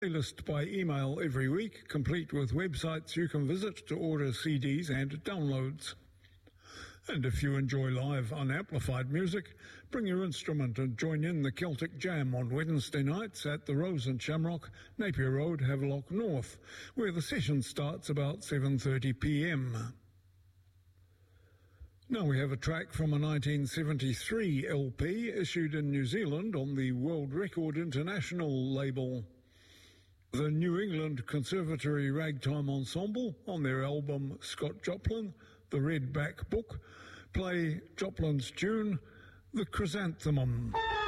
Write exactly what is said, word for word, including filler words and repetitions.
Playlist by email every week, complete with websites you can visit to order C Ds and downloads. And if you enjoy live, unamplified music, bring your instrument and join in the Celtic Jam on Wednesday nights at the Rose and Shamrock, Napier Road, Havelock North, where the session starts about seven thirty p m. Now we have a track from a nineteen seventy-three L P issued in New Zealand on the World Record International label. The New England Conservatory Ragtime Ensemble, on their album Scott Joplin, The Red Back Book, play Joplin's tune, The Chrysanthemum.